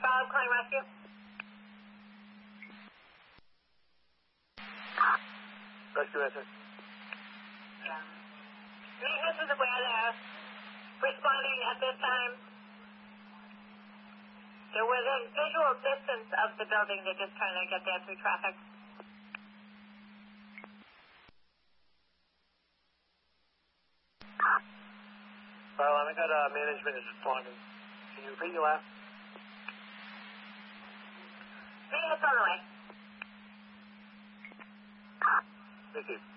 Charlie calling rescue. Rescue answer. Maintenance is aware there. Responding at this time. They're within visual distance of the building. They're just trying to get there through traffic. I got management is responding. Can you repeat your last? Maintenance on the way. Thank you.